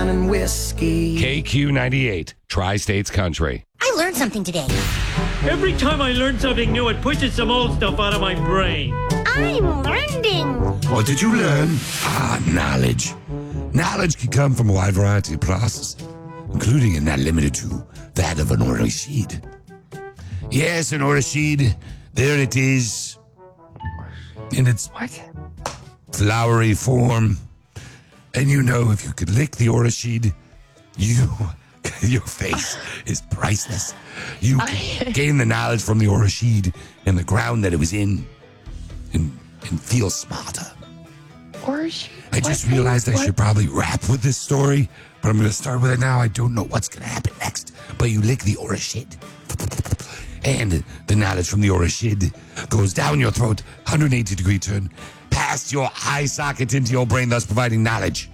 and whiskey. KQ98, Tri-States Country. I learned something today. Every time I learn something new, it pushes some old stuff out of my brain. I'm learning. What did you learn? Knowledge. Knowledge can come from a wide variety of processes, including and not limited to that of an orchid. Yes, an orchid. There it is. In its flowery form. And you know, if you could lick the orchid, your face is priceless. You can gain the knowledge from the orchid and the ground that it was in and feel smarter. Orchid? I just realized I should probably wrap with this story, but I'm going to start with it now. I don't know what's going to happen next, but you lick the orchid. And the knowledge from the orchid goes down your throat, 180-degree turn, past your eye socket into your brain, thus providing knowledge.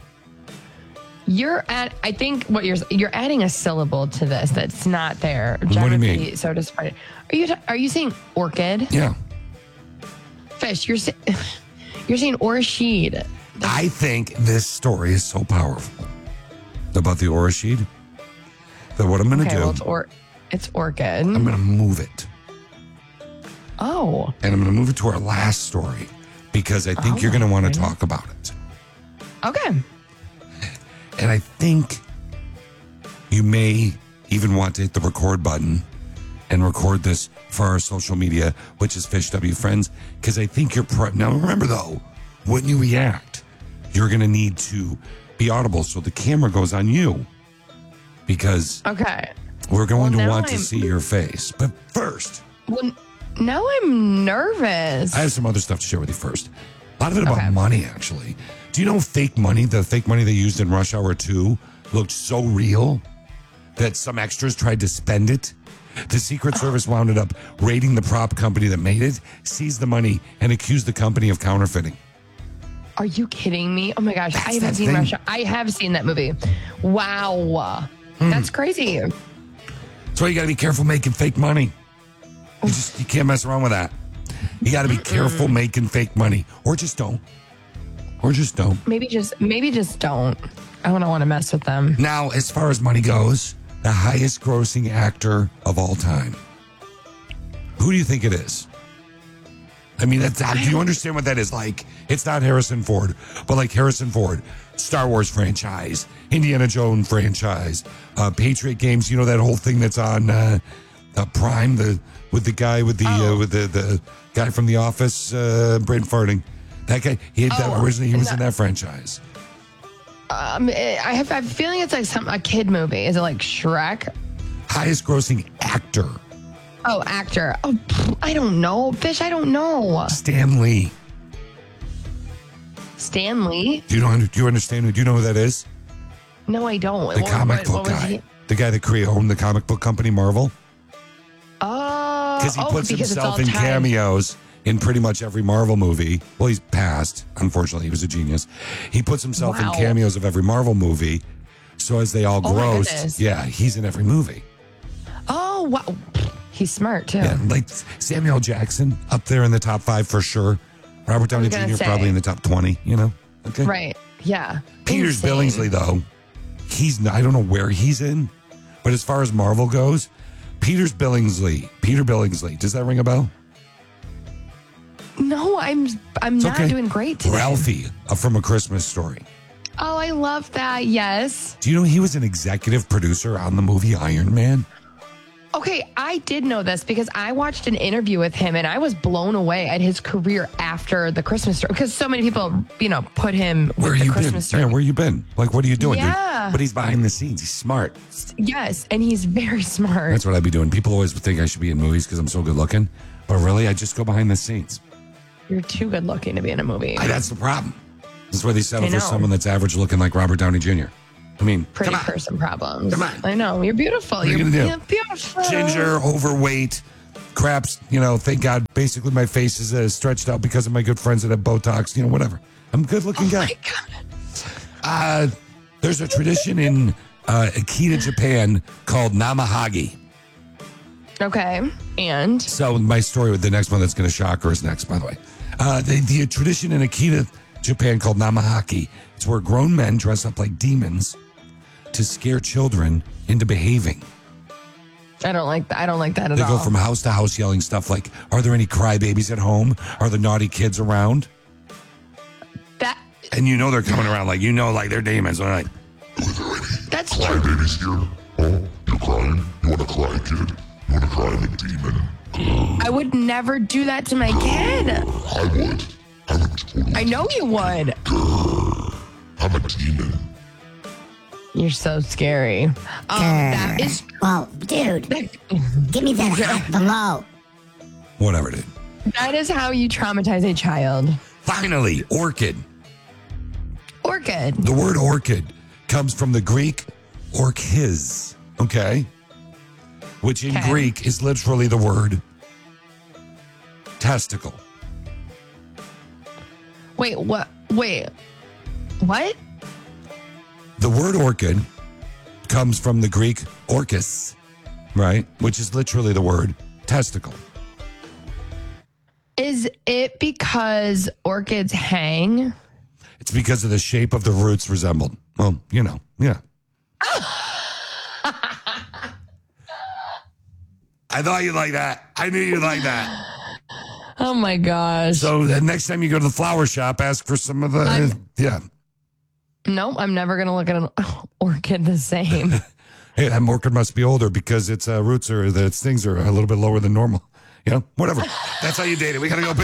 I think what you're adding a syllable to this that's not there. What do you mean? So disappointed. Are you saying orchid? Yeah. Fish, you're saying orchid. I think this story is so powerful about the orchid that what I'm going to do. Well, it's orchid. I'm going to move it. Oh. And I'm going to move it to our last story because I think you're going to want to talk about it. Okay. And I think you may even want to hit the record button and record this for our social media, which is Fish W Friends, because I think you're now remember though, when you react, you're going to need to be audible so the camera goes on you because we're going to want to see your face. But first, now I'm nervous. I have some other stuff to share with you first. A lot of it about money, actually. Do you know fake money? The fake money they used in Rush Hour 2 looked so real that some extras tried to spend it. The Secret Service wound up raiding the prop company that made it, seized the money, and accused the company of counterfeiting. Are you kidding me? Oh my gosh, I haven't seen Rush Hour. I have seen that movie. Wow. That's crazy. That's why you got to be careful making fake money. You can't mess around with that. You got to be careful making fake money. Or just don't. Maybe just don't. I don't want to mess with them. Now, as far as money goes, the highest grossing actor of all time. Who do you think it is? I mean, do you understand what that is? Like, it's not Harrison Ford, but like Harrison Ford, Star Wars franchise, Indiana Jones franchise, Patriot Games. You know that whole thing that's on Prime, with the guy with the guy from The Office, brain farting. That guy, originally he was in that franchise. I have a feeling it's like a kid movie. Is it like Shrek? Highest grossing actor. Oh, actor. Oh, I don't know. Fish, I don't know. Stan Lee. Stan Lee? Do you understand? Do you know who that is? No, I don't. The comic book guy. The guy that owned the comic book company Marvel. Oh. Because he puts himself in cameos in pretty much every Marvel movie. Well, he's passed. Unfortunately, he was a genius. He puts himself in cameos of every Marvel movie. So as they all grossed, he's in every movie. Oh, wow. He's smart, too. Yeah, like Samuel Jackson up there in the top 5 for sure. Robert Downey Jr. probably in the top 20, you know? Okay. Right, yeah. Peter Billingsley, though, I don't know where he's in, but as far as Marvel goes, Peter Billingsley, does that ring a bell? No, I'm not doing great today. Ralphie from A Christmas Story. Oh, I love that, yes. Do you know he was an executive producer on the movie Iron Man? Okay, I did know this because I watched an interview with him and I was blown away at his career after The Christmas Story because so many people, put him with The Christmas Story. Yeah, where you been? Like, what are you doing? Yeah. But he's behind the scenes. He's smart. Yes, and he's very smart. That's what I'd be doing. People always think I should be in movies because I'm so good looking. But really, I just go behind the scenes. You're too good looking to be in a movie. That's the problem. That's why they settle for someone that's average looking like Robert Downey Jr. I mean, pretty person problems. Come on. I know. You're beautiful. What are you going to do? Beautiful. Ginger, overweight, craps, thank God. Basically, my face is stretched out because of my good friends that have Botox, whatever. I'm a good looking guy. My God. There's a tradition in Akita, Japan called Namahagi. Okay. And? So my story with the next one that's going to shock her is next, by the way. The tradition in Akita, Japan called Namahagi. It's where grown men dress up like demons to scare children into behaving. I don't like that. I don't like that at They all. go from house to house yelling stuff like, "Are there any crybabies at home? Are the naughty kids around?" That And you know they're coming around, like, you know, like they're demons. They're like, that's Cry babies here? Oh, you're crying? You want to cry, kid? You want to cry? I'm a demon. I would never do that to my kid. I would. I would totally. I know you would. I'm a demon. You're so scary. That is Well, dude, give me that hat below. whatever, dude. that is how you traumatize a child. Finally, orchid. Orchid. The word orchid comes from the Greek orchis, okay? Which in Okay. Greek is literally the word testicle. Wait, what? Wait, what? The word orchid comes from the Greek orchis, right? Which is literally the word testicle. Is it because orchids hang? It's because of the shape of the roots resembled. Well, you know, yeah. I thought you'd like that. I knew you'd like that. Oh my gosh. So the next time you go to the flower shop, ask for some of the, yeah. Nope, I'm never going to look at an orchid the same. Hey, that orchid must be older because its roots its things are a little bit lower than normal. You know, whatever. That's how you date it. We got to go.